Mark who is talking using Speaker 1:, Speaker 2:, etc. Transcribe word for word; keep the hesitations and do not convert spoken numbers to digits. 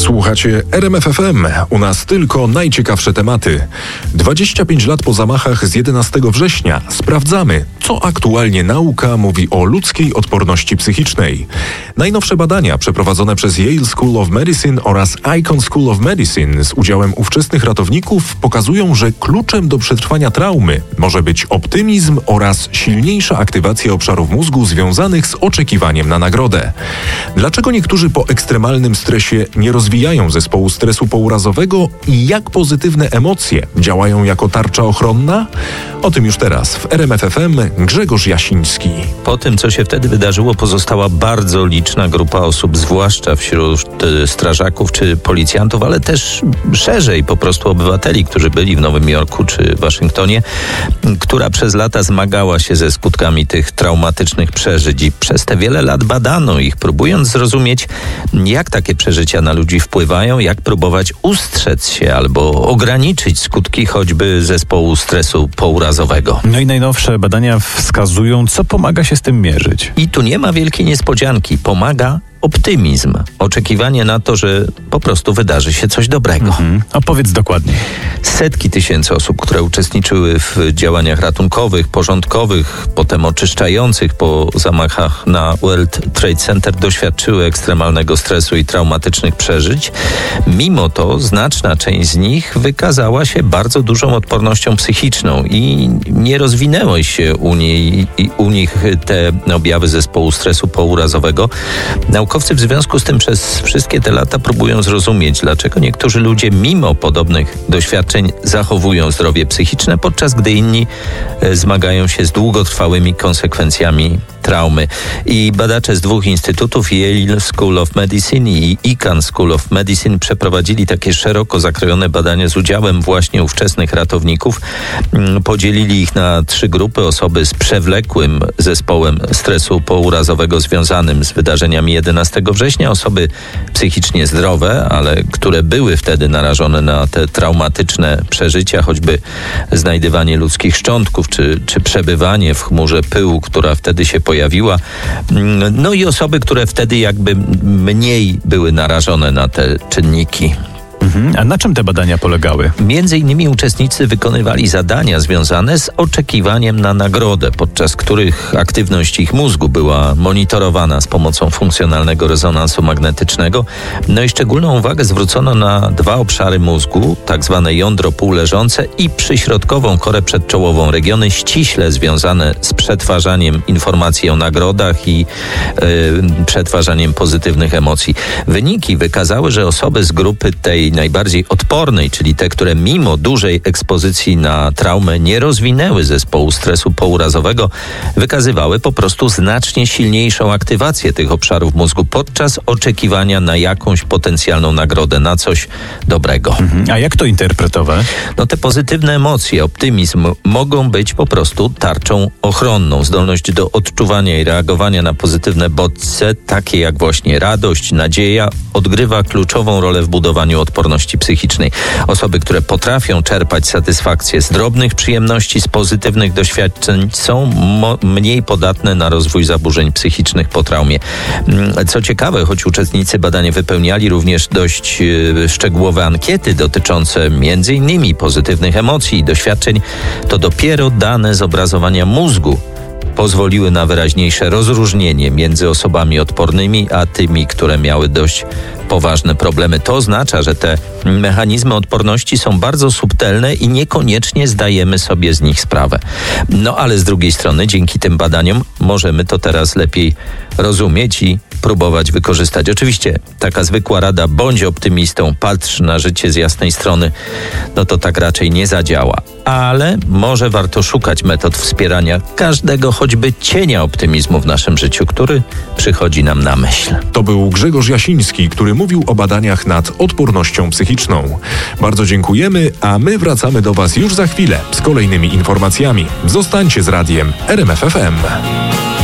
Speaker 1: Słuchacie R M F F M. U nas tylko najciekawsze tematy. dwadzieścia pięć lat po zamachach z jedenastego września sprawdzamy, co aktualnie nauka mówi o ludzkiej odporności psychicznej. Najnowsze badania przeprowadzone przez Yale School of Medicine oraz Icahn School of Medicine z udziałem ówczesnych ratowników pokazują, że kluczem do przetrwania traumy może być optymizm oraz silniejsza aktywacja obszarów mózgu związanych z oczekiwaniem na nagrodę. Dlaczego niektórzy po ekstremalnym stresie nie rozwijają zespołu stresu pourazowego i jak pozytywne emocje działają jako tarcza ochronna? O tym już teraz w R M F F M Grzegorz Jasiński.
Speaker 2: Po tym, co się wtedy wydarzyło, pozostała bardzo liczna grupa osób, zwłaszcza wśród strażaków czy policjantów, ale też szerzej po prostu obywateli, którzy byli w Nowym Jorku czy Waszyngtonie, która przez lata zmagała się ze skutkami tych traumatycznych przeżyć i przez te wiele lat badano ich, próbując zrozumieć, jak takie przeżycia na ludzi wpływają, jak próbować ustrzec się albo ograniczyć skutki choćby zespołu stresu pourazowego.
Speaker 3: No i najnowsze badania wskazują, co pomaga się z tym mierzyć.
Speaker 2: I tu nie ma wielkiej niespodzianki. Pomaga optymizm. Oczekiwanie na to, że po prostu wydarzy się coś dobrego.
Speaker 3: Mhm. Opowiedz dokładnie.
Speaker 2: Setki tysięcy osób, które uczestniczyły w działaniach ratunkowych, porządkowych, potem oczyszczających po zamachach na World Trade Center, doświadczyły ekstremalnego stresu i traumatycznych przeżyć. Mimo to znaczna część z nich wykazała się bardzo dużą odpornością psychiczną i nie rozwinęły się u, niej, u nich te objawy zespołu stresu pourazowego. Naukowcy w związku z tym przez wszystkie te lata próbują zrozumieć, dlaczego niektórzy ludzie mimo podobnych doświadczeń zachowują zdrowie psychiczne, podczas gdy inni zmagają się z długotrwałymi konsekwencjami traumy. I badacze z dwóch instytutów, Yale School of Medicine i Icahn School of Medicine, przeprowadzili takie szeroko zakrojone badania z udziałem właśnie ówczesnych ratowników. Podzielili ich na trzy grupy. Osoby z przewlekłym zespołem stresu pourazowego związanym z wydarzeniami jedenastego września, osoby psychicznie zdrowe, ale które były wtedy narażone na te traumatyczne przeżycia, choćby znajdywanie ludzkich szczątków, czy, czy przebywanie w chmurze pyłu, która wtedy się pojawiła. No i osoby, które wtedy jakby mniej były narażone na te czynniki.
Speaker 3: A na czym te badania polegały?
Speaker 2: Między innymi uczestnicy wykonywali zadania związane z oczekiwaniem na nagrodę, podczas których aktywność ich mózgu była monitorowana z pomocą funkcjonalnego rezonansu magnetycznego. No i szczególną uwagę zwrócono na dwa obszary mózgu, tak zwane jądro półleżące i przyśrodkową korę przedczołową, regiony ściśle związane z przetwarzaniem informacji o nagrodach i yy, przetwarzaniem pozytywnych emocji. Wyniki wykazały, że osoby z grupy tej najbardziej odpornej, czyli te, które mimo dużej ekspozycji na traumę nie rozwinęły zespołu stresu pourazowego, wykazywały po prostu znacznie silniejszą aktywację tych obszarów mózgu podczas oczekiwania na jakąś potencjalną nagrodę, na coś dobrego.
Speaker 3: Mhm. A jak to interpretować?
Speaker 2: No te pozytywne emocje, optymizm mogą być po prostu tarczą ochronną. Zdolność do odczuwania i reagowania na pozytywne bodźce, takie jak właśnie radość, nadzieja, odgrywa kluczową rolę w budowaniu odporności psychicznej. Osoby, które potrafią czerpać satysfakcję z drobnych przyjemności, z pozytywnych doświadczeń, są mo- mniej podatne na rozwój zaburzeń psychicznych po traumie. Co ciekawe, choć uczestnicy badania wypełniali również dość yy, szczegółowe ankiety dotyczące między innymi pozytywnych emocji i doświadczeń, to dopiero dane z obrazowania mózgu pozwoliły na wyraźniejsze rozróżnienie między osobami odpornymi, a tymi, które miały dość poważne problemy. To oznacza, że te mechanizmy odporności są bardzo subtelne i niekoniecznie zdajemy sobie z nich sprawę. No ale z drugiej strony, dzięki tym badaniom możemy to teraz lepiej rozumieć i próbować wykorzystać. Oczywiście taka zwykła rada, bądź optymistą, patrz na życie z jasnej strony, no to tak raczej nie zadziała. Ale może warto szukać metod wspierania każdego choćby cienia optymizmu w naszym życiu, który przychodzi nam na myśl.
Speaker 1: To był Grzegorz Jasiński, który mówił o badaniach nad odpornością psychiczną. Bardzo dziękujemy, a my wracamy do Was już za chwilę z kolejnymi informacjami. Zostańcie z radiem R M F F M.